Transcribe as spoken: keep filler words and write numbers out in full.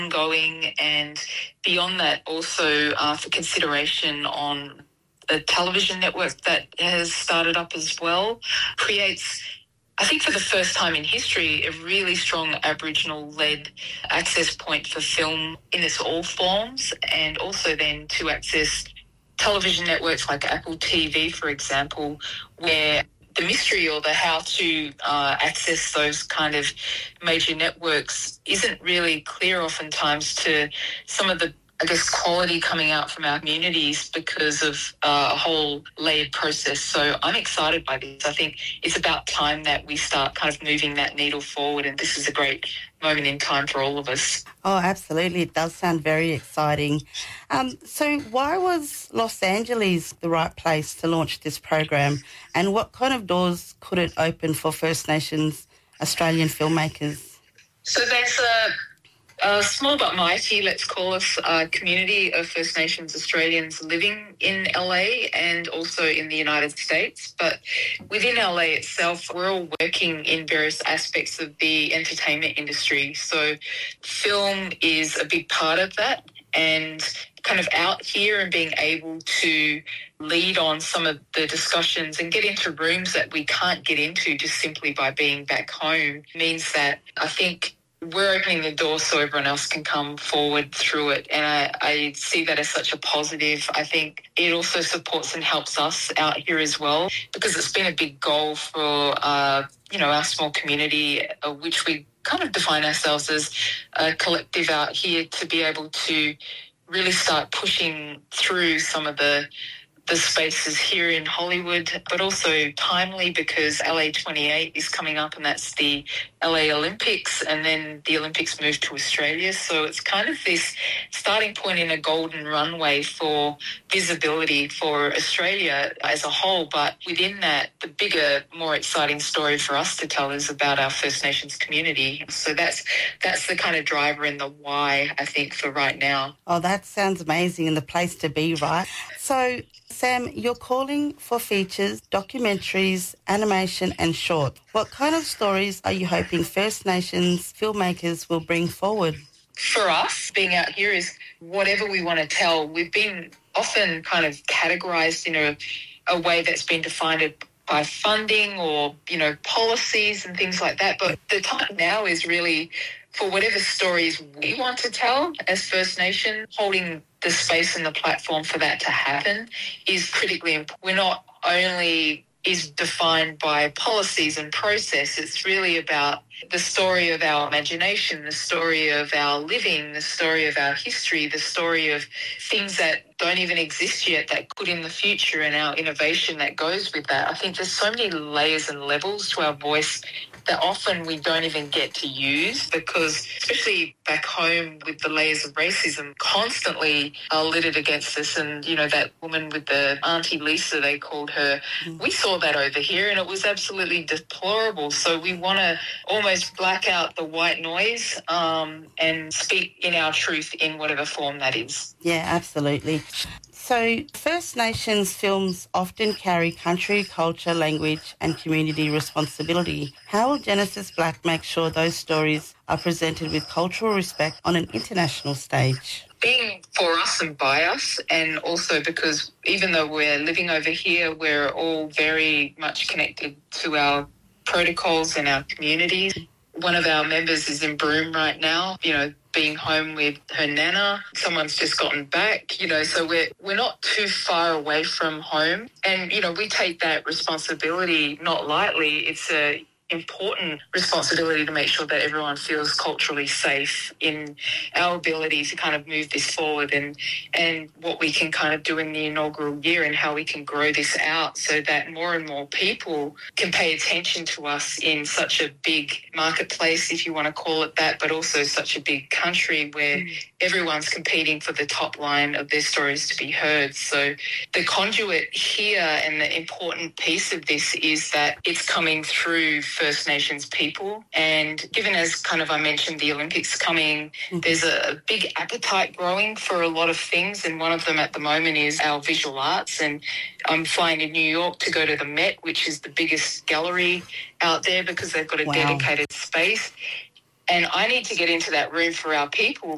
ongoing, and beyond that also uh, for consideration on a television network that has started up as well, creates, I think for the first time in history, a really strong Aboriginal-led access point for film in its all forms, and also then to access television networks like Apple T V, for example, where the mystery or the how to uh, access those kind of major networks isn't really clear oftentimes to some of the, I guess, quality coming out from our communities because of uh, a whole layered process. So I'm excited by this. I think it's about time that we start kind of moving that needle forward, and this is a great moment in time for all of us. Oh, absolutely. It does sound very exciting. Um, so why was Los Angeles the right place to launch this program, and what kind of doors could it open for First Nations Australian filmmakers? So there's a A small but mighty, let's call us, a community of First Nations Australians living in L A and also in the United States. But within L A itself, we're all working in various aspects of the entertainment industry. So film is a big part of that, and kind of out here and being able to lead on some of the discussions and get into rooms that we can't get into just simply by being back home means that I think we're opening the door so everyone else can come forward through it. And I, I see that as such a positive. I think it also supports and helps us out here as well, because it's been a big goal for, uh, you know, our small community, uh, which we kind of define ourselves as a collective out here, to be able to really start pushing through some of the the spaces here in Hollywood, but also timely because L A twenty-eight is coming up, and that's the L A Olympics, and then the Olympics move to Australia. So it's kind of this starting point in a golden runway for visibility for Australia as a whole. But within that, the bigger, more exciting story for us to tell is about our First Nations community. So that's that's the kind of driver and the why, I think, for right now. Oh, that sounds amazing, and the place to be, right? So, Sam, you're calling for features, documentaries, animation and short. What kind of stories are you hoping First Nations filmmakers will bring forward? For us, being out here is whatever we want to tell. We've been often kind of categorised in a, a way that's been defined by funding or, you know, policies and things like that. But the time now is really for whatever stories we want to tell as First Nation, holding the space and the platform for that to happen is critically important. We're not only is defined by policies and process, it's really about the story of our imagination, the story of our living, the story of our history, the story of things that don't even exist yet that could in the future, and our innovation that goes with that. I think there's so many layers and levels to our voice that often we don't even get to use, because especially back home with the layers of racism constantly are littered against us. And, you know, that woman with the Auntie Lisa, they called her, we saw that over here and it was absolutely deplorable. So we want to almost black out the white noise um, and speak in our truth in whatever form that is. Yeah, absolutely. So First Nations films often carry country, culture, language and community responsibility. How will Genesis Black make sure those stories are presented with cultural respect on an international stage? Being for us and by us, and also because even though we're living over here, we're all very much connected to our protocols and our communities. One of our members is in Broome right now, you know, being home with her nana. Someone's just gotten back, you know, so we're we're not too far away from home. And, you know, we take that responsibility not lightly. It's a important responsibility to make sure that everyone feels culturally safe in our ability to kind of move this forward, and and what we can kind of do in the inaugural year and how we can grow this out so that more and more people can pay attention to us in such a big marketplace, if you want to call it that, but also such a big country where mm. everyone's competing for the top line of their stories to be heard. So the conduit here and the important piece of this is that it's coming through First Nations people. And given, as kind of I mentioned, the Olympics coming, there's a big appetite growing for a lot of things. And one of them at the moment is our visual arts. And I'm flying to New York to go to the Met, which is the biggest gallery out there because they've got a wow. dedicated space. And I need to get into that room for our people